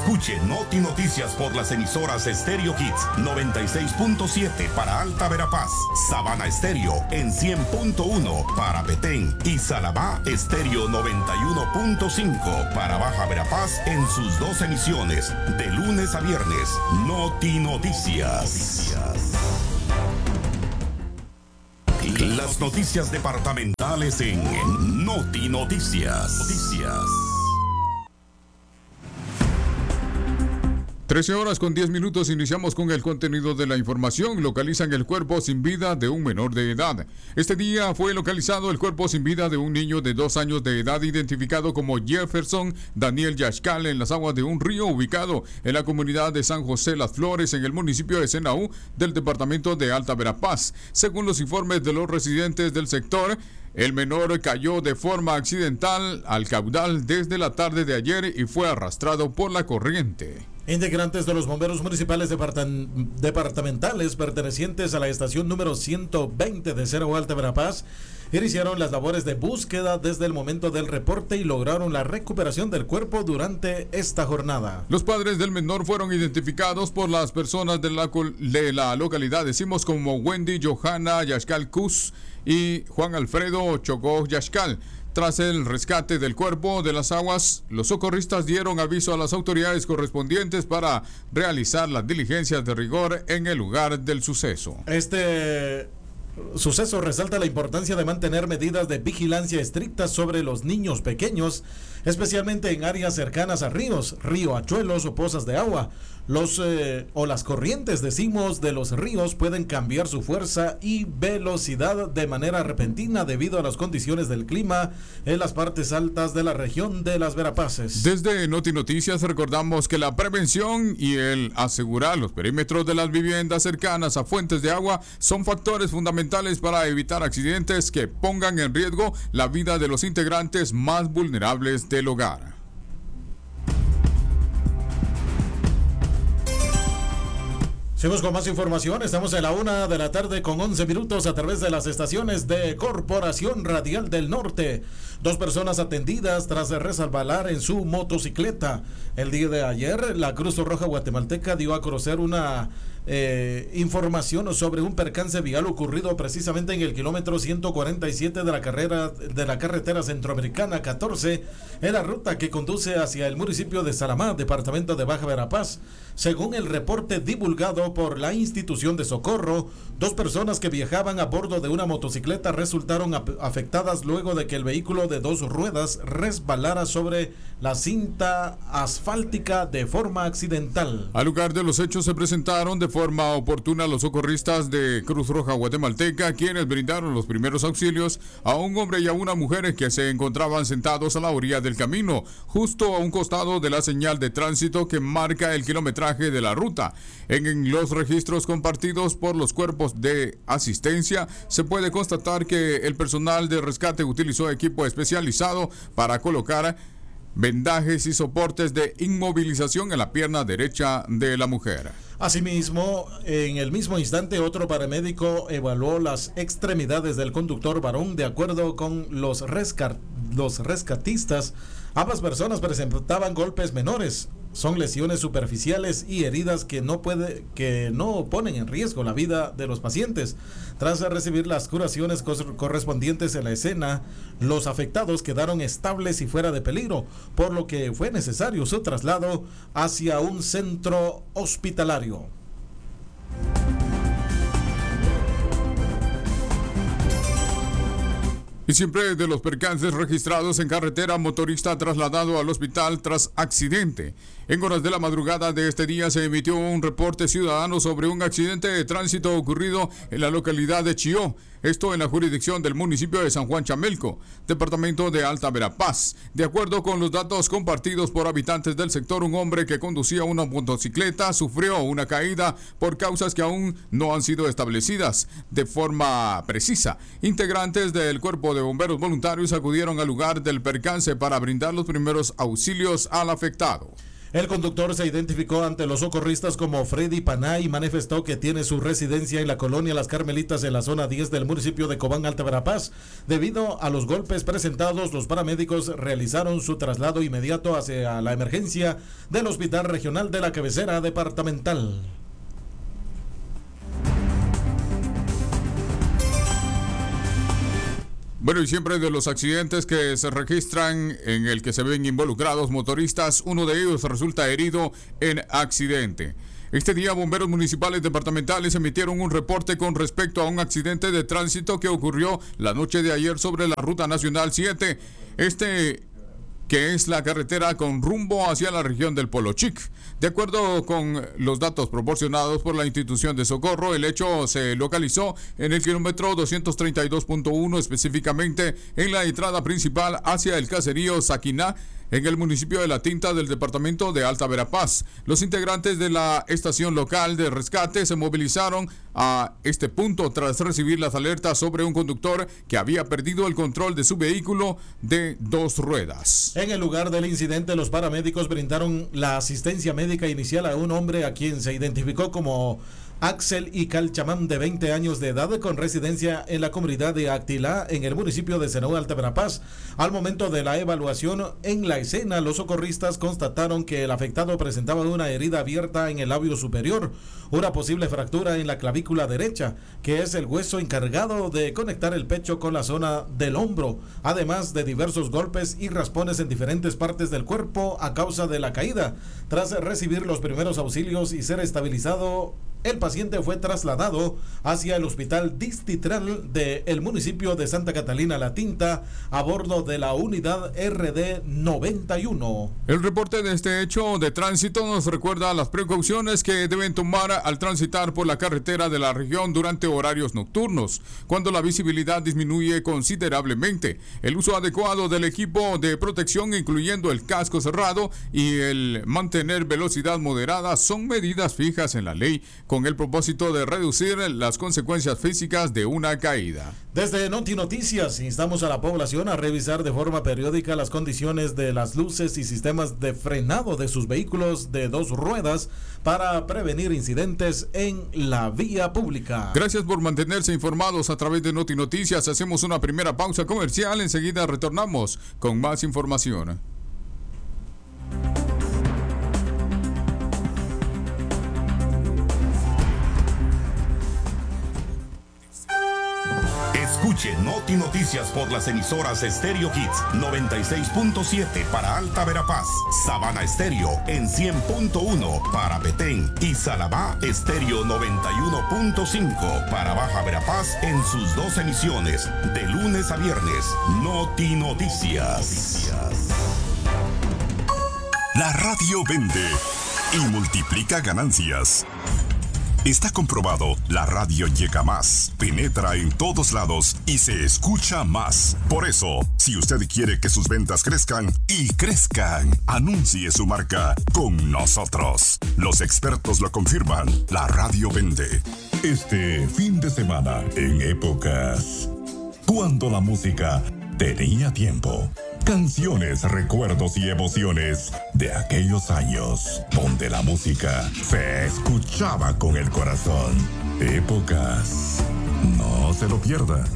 Escuche Noti Noticias por las emisoras Stereo Hits 96.7 para Alta Verapaz, Sabana Estéreo en 100.1 para Petén y Salamá Estéreo 91.5 para Baja Verapaz en sus dos emisiones de lunes a viernes. Noti Noticias. Las noticias departamentales en Noti Noticias. 13:10. Iniciamos con el contenido de la información. Localizan el cuerpo sin vida de un menor de edad. Este día fue localizado el cuerpo sin vida de un niño de 2 años de edad identificado como Jefferson Daniel Yaxcal en las aguas de un río ubicado en la comunidad de San José Las Flores en el municipio de Senaú del departamento de Alta Verapaz. Según los informes de los residentes del sector, el menor cayó de forma accidental al caudal desde la tarde de ayer y fue arrastrado por la corriente. Integrantes de los bomberos municipales departamentales pertenecientes a la estación número 120 de Senaú Alta Verapaz iniciaron las labores de búsqueda desde el momento del reporte y lograron la recuperación del cuerpo durante esta jornada. Los padres del menor fueron identificados por las personas de la localidad, decimos como Wendy Johanna Yaxcal Cus y Juan Alfredo Chocó Yaxcal. Tras el rescate del cuerpo de las aguas, los socorristas dieron aviso a las autoridades correspondientes para realizar las diligencias de rigor en el lugar del suceso. Este suceso resalta la importancia de mantener medidas de vigilancia estrictas sobre los niños pequeños, especialmente en áreas cercanas a ríos, riachuelos o pozas de agua. Las corrientes, decimos, de los ríos pueden cambiar su fuerza y velocidad de manera repentina debido a las condiciones del clima en las partes altas de la región de Las Verapaces. Desde Noti Noticias recordamos que la prevención y el asegurar los perímetros de las viviendas cercanas a fuentes de agua son factores fundamentales para evitar accidentes que pongan en riesgo la vida de los integrantes más vulnerables del hogar. Seguimos con más información. Estamos en la 1:11 a través de las estaciones de Corporación Radial del Norte. 2 personas atendidas tras resbalar en su motocicleta. El día de ayer, la Cruz Roja Guatemalteca dio a conocer una información sobre un percance vial ocurrido precisamente en el kilómetro 147 de la carretera centroamericana 14, en la ruta que conduce hacia el municipio de Salamá, departamento de Baja Verapaz. Según el reporte divulgado por la institución de socorro, 2 personas que viajaban a bordo de una motocicleta resultaron afectadas luego de que el vehículo de 2 ruedas resbalara sobre la cinta asfáltica de forma accidental. Al lugar de los hechos se presentaron de forma oportuna los socorristas de Cruz Roja Guatemalteca, quienes brindaron los primeros auxilios a un hombre y a una mujer que se encontraban sentados a la orilla del camino, justo a un costado de la señal de tránsito que marca el kilometraje de la ruta. En los registros compartidos por los cuerpos de asistencia se puede constatar que el personal de rescate utilizó equipo especializado para colocar vendajes y soportes de inmovilización en la pierna derecha de la mujer. Asimismo, en el mismo instante, otro paramédico evaluó las extremidades del conductor varón. De acuerdo con los rescatistas, ambas personas presentaban golpes menores. Son lesiones superficiales y heridas que no ponen en riesgo la vida de los pacientes. Tras recibir las curaciones correspondientes en la escena, los afectados quedaron estables y fuera de peligro, por lo que fue necesario su traslado hacia un centro hospitalario. Y siempre de los percances registrados en carretera, motorista trasladado al hospital tras accidente. En horas de la madrugada de este día se emitió un reporte ciudadano sobre un accidente de tránsito ocurrido en la localidad de Chió. Esto en la jurisdicción del municipio de San Juan Chamelco, departamento de Alta Verapaz. De acuerdo con los datos compartidos por habitantes del sector, un hombre que conducía una motocicleta sufrió una caída por causas que aún no han sido establecidas de forma precisa. Integrantes del Cuerpo de Bomberos Voluntarios acudieron al lugar del percance para brindar los primeros auxilios al afectado. El conductor se identificó ante los socorristas como Freddy Paná y manifestó que tiene su residencia en la colonia Las Carmelitas en la zona 10 del municipio de Cobán, Alta Verapaz. Debido a los golpes presentados, los paramédicos realizaron su traslado inmediato hacia la emergencia del Hospital Regional de la Cabecera Departamental. Bueno, y siempre de los accidentes que se registran en el que se ven involucrados motoristas, uno de ellos resulta herido en accidente. Este día, bomberos municipales departamentales emitieron un reporte con respecto a un accidente de tránsito que ocurrió la noche de ayer sobre la Ruta Nacional 7, que es la carretera con rumbo hacia la región del Polo Chic. De acuerdo con los datos proporcionados por la institución de socorro, el hecho se localizó en el kilómetro 232.1, específicamente en la entrada principal hacia el caserío Saquiná, en el municipio de La Tinta del departamento de Alta Verapaz. Los integrantes de la estación local de rescate se movilizaron a este punto tras recibir las alertas sobre un conductor que había perdido el control de su vehículo de 2 ruedas. En el lugar del incidente, los paramédicos brindaron la asistencia médica inicial a un hombre a quien se identificó como Axel y Calchamán, de 20 años de edad, con residencia en la comunidad de Actilá, en el municipio de Senoú, Alta Verapaz. Al momento de la evaluación en la escena, los socorristas constataron que el afectado presentaba una herida abierta en el labio superior, una posible fractura en la clavícula derecha, que es el hueso encargado de conectar el pecho con la zona del hombro, además de diversos golpes y raspones en diferentes partes del cuerpo a causa de la caída. Tras recibir los primeros auxilios y ser estabilizado, el paciente fue trasladado hacia el hospital distrital del municipio de Santa Catalina La Tinta a bordo de la unidad RD 91. El reporte de este hecho de tránsito nos recuerda las precauciones que deben tomar al transitar por la carretera de la región durante horarios nocturnos, cuando la visibilidad disminuye considerablemente. El uso adecuado del equipo de protección, incluyendo el casco cerrado y el mantener velocidad moderada, son medidas fijas en la ley, con el propósito de reducir las consecuencias físicas de una caída. Desde Noti Noticias, instamos a la población a revisar de forma periódica las condiciones de las luces y sistemas de frenado de sus vehículos de 2 ruedas para prevenir incidentes en la vía pública. Gracias por mantenerse informados a través de Noti Noticias. Hacemos una primera pausa comercial, enseguida retornamos con más información. Escuche Noti Noticias por las emisoras Estéreo Hits 96.7 para Alta Verapaz, Sabana Estéreo en 100.1 para Petén y Salabá Estéreo 91.5 para Baja Verapaz en sus 2 emisiones de lunes a viernes. Noti Noticias. La radio vende y multiplica ganancias. Está comprobado, la radio llega más, penetra en todos lados y se escucha más. Por eso, si usted quiere que sus ventas crezcan y crezcan, anuncie su marca con nosotros. Los expertos lo confirman, la radio vende. Este fin de semana, en épocas cuando la música tenía tiempo. Canciones, recuerdos y emociones de aquellos años donde la música se escuchaba con el corazón. Épocas. No se lo pierda.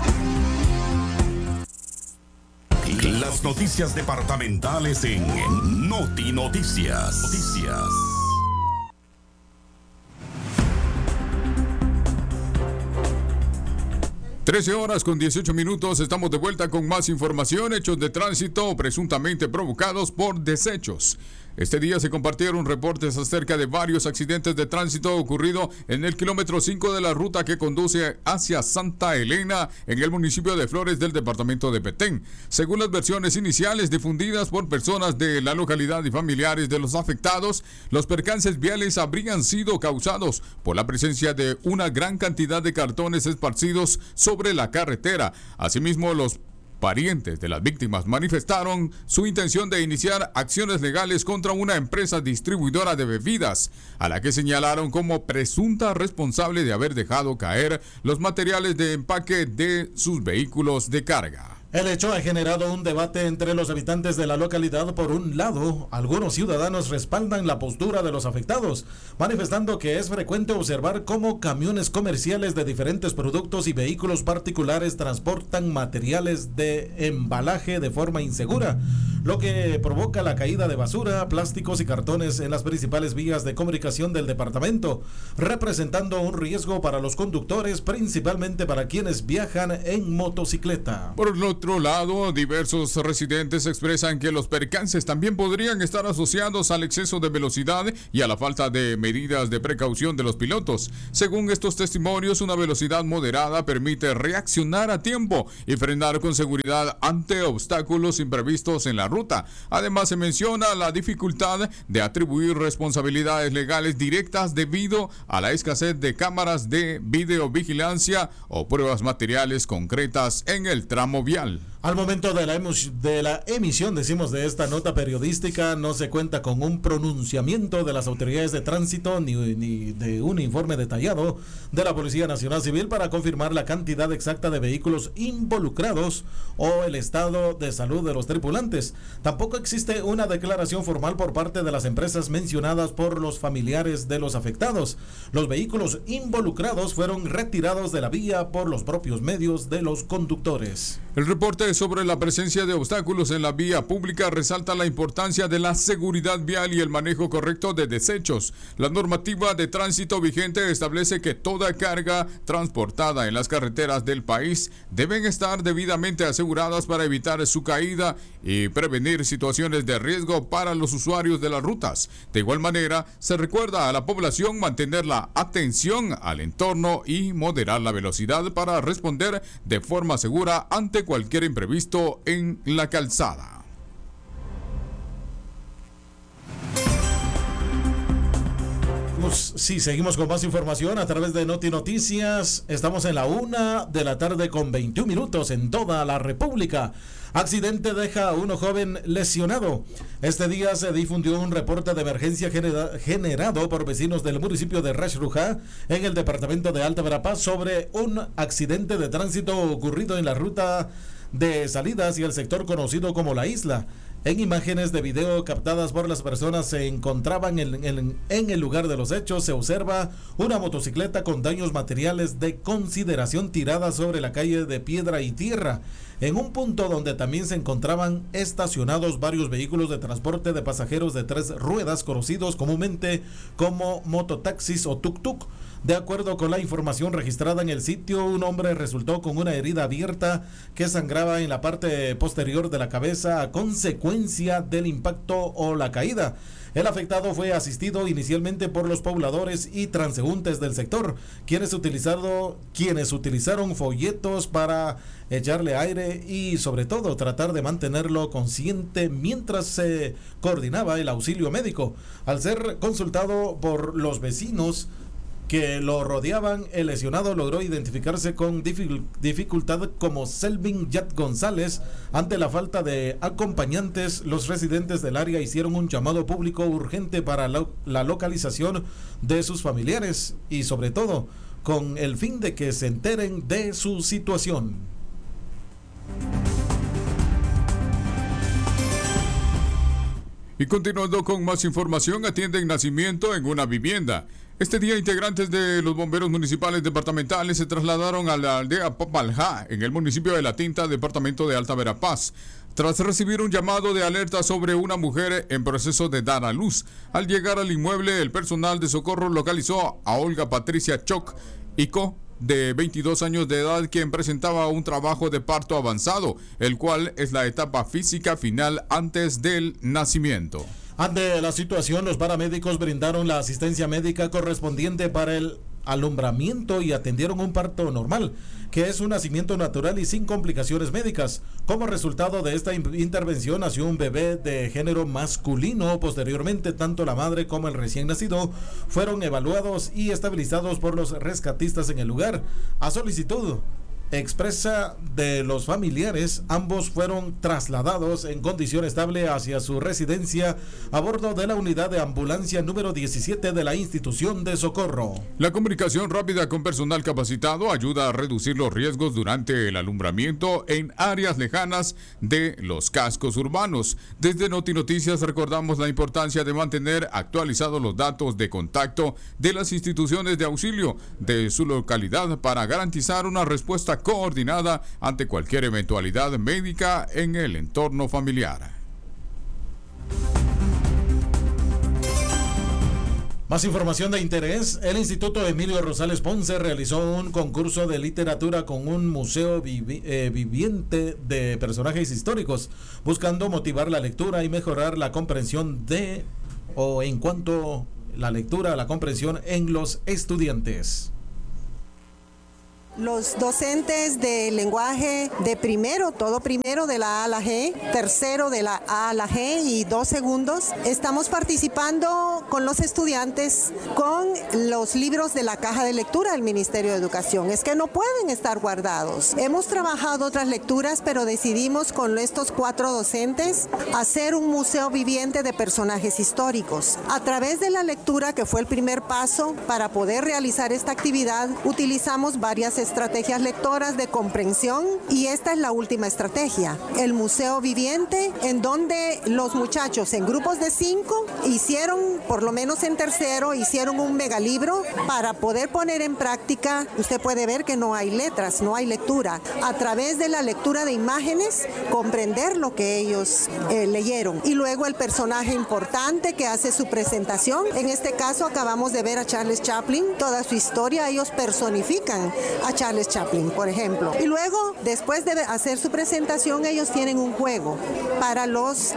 Las noticias departamentales en Noti Noticias. 13 horas con 18 minutos, estamos de vuelta con más información. Hechos de tránsito presuntamente provocados por desechos. Este día se compartieron reportes acerca de varios accidentes de tránsito ocurrido en el kilómetro 5 de la ruta que conduce hacia Santa Elena, en el municipio de Flores del departamento de Petén. Según las versiones iniciales difundidas por personas de la localidad y familiares de los afectados, los percances viales habrían sido causados por la presencia de una gran cantidad de cartones esparcidos sobre la carretera. Asimismo, los parientes de las víctimas manifestaron su intención de iniciar acciones legales contra una empresa distribuidora de bebidas, a la que señalaron como presunta responsable de haber dejado caer los materiales de empaque de sus vehículos de carga. El hecho ha generado un debate entre los habitantes de la localidad. Por un lado, algunos ciudadanos respaldan la postura de los afectados, manifestando que es frecuente observar cómo camiones comerciales de diferentes productos y vehículos particulares transportan materiales de embalaje de forma insegura, lo que provoca la caída de basura, plásticos y cartones en las principales vías de comunicación del departamento, representando un riesgo para los conductores, principalmente para quienes viajan en motocicleta. Por otro lado, diversos residentes expresan que los percances también podrían estar asociados al exceso de velocidad y a la falta de medidas de precaución de los pilotos. Según estos testimonios, una velocidad moderada permite reaccionar a tiempo y frenar con seguridad ante obstáculos imprevistos en la ruta. Además, se menciona la dificultad de atribuir responsabilidades legales directas debido a la escasez de cámaras de videovigilancia o pruebas materiales concretas en el tramo vial. Al momento de la emisión, de esta nota periodística, no se cuenta con un pronunciamiento de las autoridades de tránsito ni de un informe detallado de la Policía Nacional Civil para confirmar la cantidad exacta de vehículos involucrados o el estado de salud de los tripulantes. Tampoco existe una declaración formal por parte de las empresas mencionadas por los familiares de los afectados. Los vehículos involucrados fueron retirados de la vía por los propios medios de los conductores. El reporte sobre la presencia de obstáculos en la vía pública resalta la importancia de la seguridad vial y el manejo correcto de desechos. La normativa de tránsito vigente establece que toda carga transportada en las carreteras del país deben estar debidamente aseguradas para evitar su caída y prevenir situaciones de riesgo para los usuarios de las rutas. De igual manera, se recuerda a la población mantener la atención al entorno y moderar la velocidad para responder de forma segura ante cualquier imprevisto en la calzada. Sí, seguimos con más información a través de Noti Noticias. Estamos en la 1:00 con 21 minutos en toda la República. Accidente deja a uno joven lesionado. Este día se difundió un reporte de emergencia generado por vecinos del municipio de Ras Rujá, en el departamento de Alta Verapaz, sobre un accidente de tránsito ocurrido en la ruta de salida hacia el sector conocido como La Isla. En imágenes de video captadas por las personas se encontraban en el lugar de los hechos, se observa una motocicleta con daños materiales de consideración tirada sobre la calle de piedra y tierra, en un punto donde también se encontraban estacionados varios vehículos de transporte de pasajeros de 3 ruedas, conocidos comúnmente como mototaxis o tuk-tuk. De acuerdo con la información registrada en el sitio, un hombre resultó con una herida abierta que sangraba en la parte posterior de la cabeza a consecuencia del impacto o la caída. El afectado fue asistido inicialmente por los pobladores y transeúntes del sector, quienes utilizaron folletos para echarle aire y sobre todo tratar de mantenerlo consciente mientras se coordinaba el auxilio médico. Al ser consultado por los vecinos que lo rodeaban, el lesionado logró identificarse con dificultad como Selvin Yat González. Ante la falta de acompañantes, los residentes del área hicieron un llamado público urgente para la localización de sus familiares y sobre todo con el fin de que se enteren de su situación. Y continuando con más información, atienden nacimiento en una vivienda. Este día, integrantes de los bomberos municipales departamentales se trasladaron a la aldea Popalja, en el municipio de La Tinta, departamento de Alta Verapaz, tras recibir un llamado de alerta sobre una mujer en proceso de dar a luz. Al llegar al inmueble, el personal de socorro localizó a Olga Patricia Choc Ico, de 22 años de edad, quien presentaba un trabajo de parto avanzado, el cual es la etapa física final antes del nacimiento. Ante la situación, los paramédicos brindaron la asistencia médica correspondiente para el alumbramiento y atendieron un parto normal, que es un nacimiento natural y sin complicaciones médicas. Como resultado de esta intervención nació un bebé de género masculino. Posteriormente, tanto la madre como el recién nacido fueron evaluados y estabilizados por los rescatistas en el lugar, a solicitud expresa de los familiares, ambos fueron trasladados en condición estable hacia su residencia a bordo de la unidad de ambulancia número 17 de la institución de socorro. La comunicación rápida con personal capacitado ayuda a reducir los riesgos durante el alumbramiento en áreas lejanas de los cascos urbanos. Desde Noti Noticias recordamos la importancia de mantener actualizados los datos de contacto de las instituciones de auxilio de su localidad para garantizar una respuesta coordinada ante cualquier eventualidad médica en el entorno familiar. Más información de interés. El Instituto Emilio Rosales Ponce realizó un concurso de literatura con un museo viviente de personajes históricos, buscando motivar la lectura y mejorar la comprensión en cuanto la lectura, la comprensión en los estudiantes. Los docentes de lenguaje de primero, todo primero de la A a la G, tercero de la A a la G y 2 segundos, estamos participando con los estudiantes con los libros de la caja de lectura del Ministerio de Educación. Es que no pueden estar guardados. Hemos trabajado otras lecturas, pero decidimos con estos 4 docentes hacer un museo viviente de personajes históricos. A través de la lectura, que fue el primer paso para poder realizar esta actividad, utilizamos varias estrategias lectoras de comprensión y esta es la última estrategia, el museo viviente, en donde los muchachos en grupos de 5 hicieron, por lo menos en tercero, hicieron un megalibro para poder poner en práctica. Usted puede ver que no hay letras, no hay lectura. A través de la lectura de imágenes, comprender lo que ellos leyeron. Y luego el personaje importante que hace su presentación. En este caso acabamos de ver a Charles Chaplin, toda su historia, ellos personifican a Charles Chaplin, por ejemplo. Y luego, después de hacer su presentación, ellos tienen un juego para los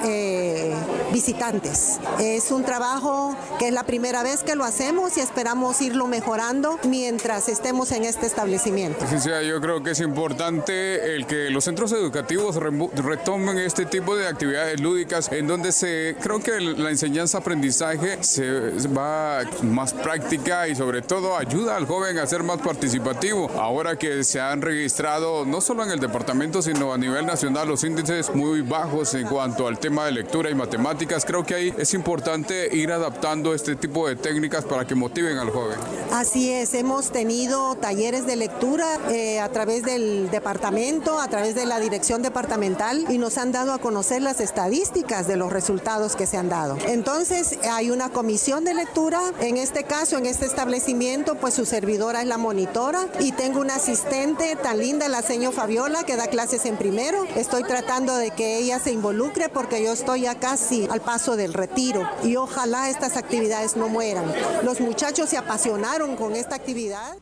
visitantes. Es un trabajo que es la primera vez que lo hacemos y esperamos irlo mejorando mientras estemos en este establecimiento. Licenciada, yo creo que es importante el que los centros educativos retomen este tipo de actividades lúdicas en donde creo que la enseñanza-aprendizaje se va más práctica y sobre todo ayuda al joven a ser más participativo. Ahora que se han registrado no solo en el departamento sino a nivel nacional los índices muy bajos en cuanto al tema de lectura y matemáticas, creo que ahí es importante ir adaptando este tipo de técnicas para que motiven al joven. Así es, hemos tenido talleres de lectura a través del departamento, a través de la dirección departamental y nos han dado a conocer las estadísticas de los resultados que se han dado. Entonces hay una comisión de lectura, en este caso, en este establecimiento, pues su servidora es la monitora y tengo una asistente tan linda, la señora Fabiola, que da clases en primero. Estoy tratando de que ella se involucre porque yo estoy ya casi al paso del retiro y ojalá estas actividades no mueran. Los muchachos se apasionaron con esta actividad.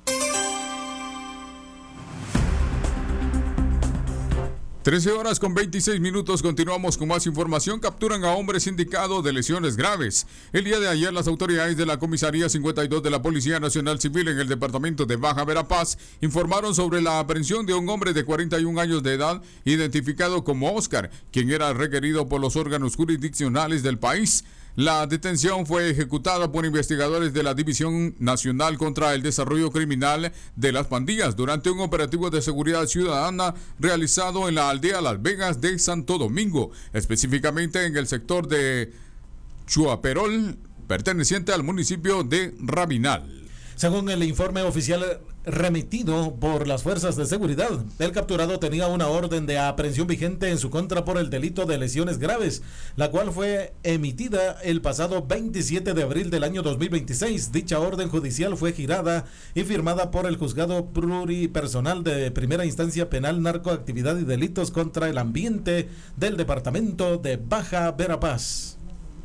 13:26. Continuamos con más información. Capturan a hombre sindicado de lesiones graves. El día de ayer, las autoridades de la Comisaría 52 de la Policía Nacional Civil en el departamento de Baja Verapaz informaron sobre la aprehensión de un hombre de 41 años de edad, identificado como Oscar, quien era requerido por los órganos jurisdiccionales del país. La detención fue ejecutada por investigadores de la División Nacional contra el Desarrollo Criminal de las Pandillas durante un operativo de seguridad ciudadana realizado en la aldea Las Vegas de Santo Domingo, específicamente en el sector de Chuaperol, perteneciente al municipio de Rabinal. Según el informe oficial remitido por las fuerzas de seguridad, el capturado tenía una orden de aprehensión vigente en su contra por el delito de lesiones graves, la cual fue emitida el pasado 27 de abril del año 2026. Dicha orden judicial fue girada y firmada por el Juzgado Pluripersonal de Primera Instancia Penal, Narcoactividad y Delitos contra el Ambiente del Departamento de Baja Verapaz.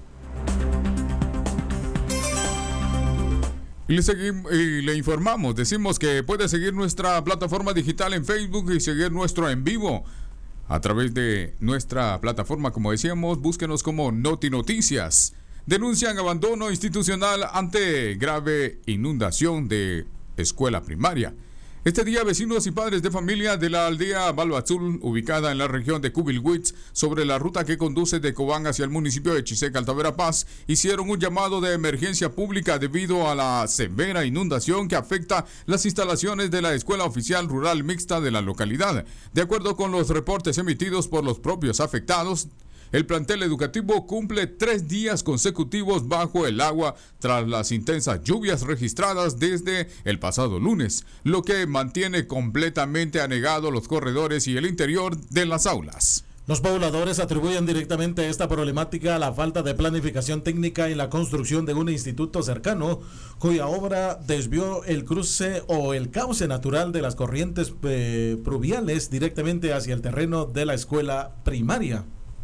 Y le informamos, decimos que puede seguir nuestra plataforma digital en Facebook y seguir nuestro en vivo a través de nuestra plataforma. Como decíamos, búsquenos como Noti Noticias. Denuncian abandono institucional ante grave inundación de escuela primaria. Este día, vecinos y padres de familia de la aldea Balbazul, ubicada en la región de Cubilhuitz, sobre la ruta que conduce de Cobán hacia el municipio de Chiseca, Alta Verapaz, hicieron un llamado de emergencia pública debido a la severa inundación que afecta las instalaciones de la Escuela Oficial Rural Mixta de la localidad. De acuerdo con los reportes emitidos por los propios afectados, el plantel educativo cumple 3 días consecutivos bajo el agua tras las intensas lluvias registradas desde el pasado lunes, lo que mantiene completamente anegados los corredores y el interior de las aulas. Los pobladores atribuyen directamente esta problemática a la falta de planificación técnica en la construcción de un instituto cercano, cuya obra desvió el cruce o el cauce natural de las corrientes pluviales directamente hacia el terreno de la escuela primaria.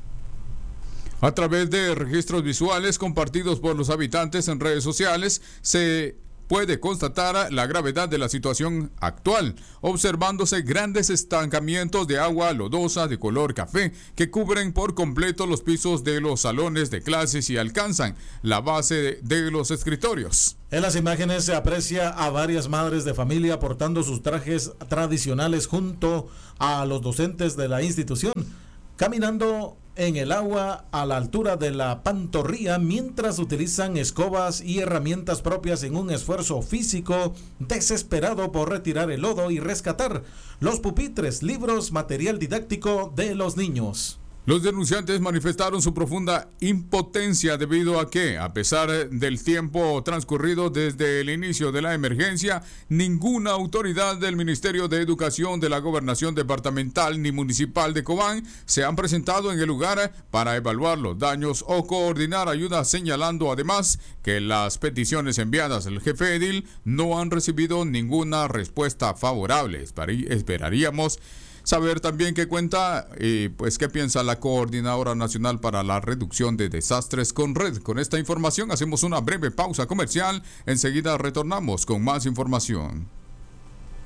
A través de registros visuales compartidos por los habitantes en redes sociales, se puede constatar la gravedad de la situación actual, observándose grandes estancamientos de agua lodosa de color café que cubren por completo los pisos de los salones de clases y alcanzan la base de los escritorios. En las imágenes se aprecia a varias madres de familia portando sus trajes tradicionales junto a los docentes de la institución, caminando en el agua a la altura de la pantorrilla mientras utilizan escobas y herramientas propias en un esfuerzo físico desesperado por retirar el lodo y rescatar los pupitres, libros, material didáctico de los niños. Los denunciantes manifestaron su profunda impotencia debido a que, a pesar del tiempo transcurrido desde el inicio de la emergencia, ninguna autoridad del Ministerio de Educación de la Gobernación Departamental ni Municipal de Cobán se han presentado en el lugar para evaluar los daños o coordinar ayuda, señalando además que las peticiones enviadas al jefe edil no han recibido ninguna respuesta favorable. Esperaríamos saber también qué cuenta qué piensa la Coordinadora Nacional para la Reducción de Desastres CONRED. Con esta información hacemos una breve pausa comercial. Enseguida retornamos con más información.